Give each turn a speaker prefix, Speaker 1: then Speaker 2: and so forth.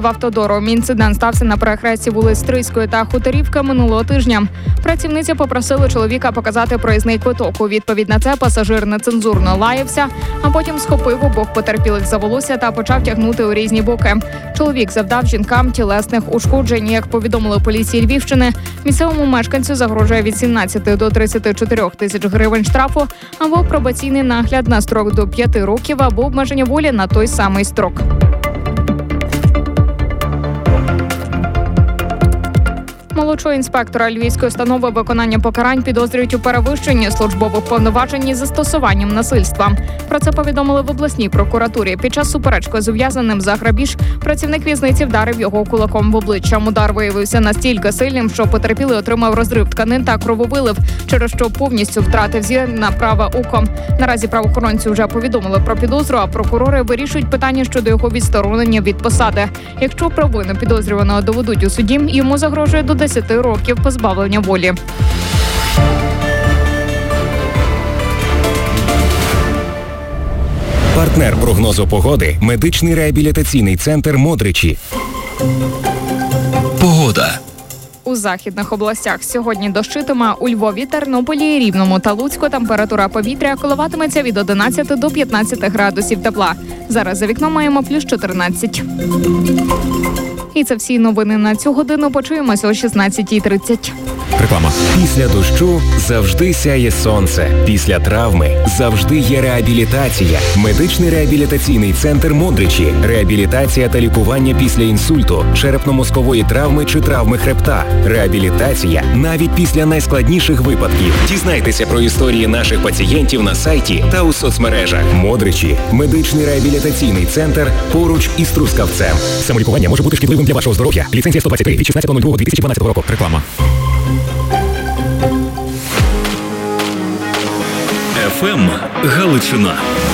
Speaker 1: працівників автодору. Інцидент стався на перехресті вулиць Стрийської та Хуторівки минулого тижня. Працівниці попросили чоловіка показати проїзний квиток. У відповідь на це пасажир нецензурно лаявся, а потім схопив обох потерпілих за волосся та почав тягнути у різні боки. Чоловік завдав жінкам тілесних ушкоджень. Як повідомили поліції Львівщини, місцевому мешканцю загрожує від 17 до 34 тисяч гривень штрафу або пробаційний нагляд на строк до 5 років або обмеження волі на той самий строк. Молодшого інспектора Львівської установи виконання покарань підозрюють у перевищенні службових повноважень із застосуванням насильства. Про це повідомили в обласній прокуратурі. Під час суперечки з ув'язненим за грабіж працівник в'язниці вдарив його кулаком в обличчя. Удар виявився настільки сильним, що потерпілий отримав розрив тканин та крововилив, через що повністю втратив зір на праве око. Наразі правоохоронці вже повідомили про підозру, а прокурори вирішують питання щодо його відсторонення від посади. Якщо провину підозрюваного доведуть у суді, йому загрожує до 10 років позбавлення волі.
Speaker 2: Партнер прогнозу погоди – медичний реабілітаційний центр «Модричі». Погода.
Speaker 1: У західних областях сьогодні дощитиме. У Львові, Тернополі, Рівному та Луцьку температура повітря коливатиметься від 11 до 15 градусів тепла. Зараз за вікном маємо плюс 14. І це всі новини на цю годину. Почуємося о 16:30.
Speaker 2: Реклама. Після дощу завжди сяє сонце. Після травми завжди є реабілітація. Медичний реабілітаційний центр «Модричі». Реабілітація та лікування після інсульту, черепно-мозкової травми чи травми хребта. Реабілітація навіть після найскладніших випадків. Дізнайтеся про історії наших пацієнтів на сайті та у соцмережах. «Модричі» – медичний реабілітаційний центр поруч із Трускавцем. Самолікування може бути шкідливим для вашого здоров'я. Ліцензія 123 від 16.02.2012 року. Реклама.
Speaker 3: ФМ Галичина.